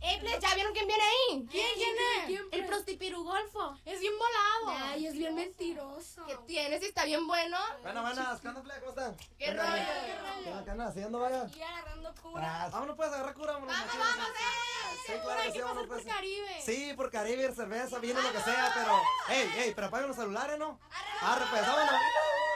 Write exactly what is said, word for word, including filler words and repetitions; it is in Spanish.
¡Ey, pues, ¿ya vieron quién viene ahí? ¿Quién, quién es? ¿Quién, El prostipirugolfo. Es bien volado. Ay, es bien mentiroso. ¿Qué tienes? ¿Está bien bueno? Bueno, buenas, ¿qué onda, plebe? ¿Cómo están? ¿Qué rollo? ¿Qué onda, qué andan haciendo, vaya? Y agarrando cura. Ah, vámonos pues, agarrar cura, vámonos. ¡Vamos, machín. vamos, eh! Sí, claro que sí, vámonos Por pues. Caribe. Sí, por Caribe, cerveza, vino, lo que sea, pero... ¡Ey, ey, pero apaguen los celulares, ¿no? ¡Arre, pues, vámonos!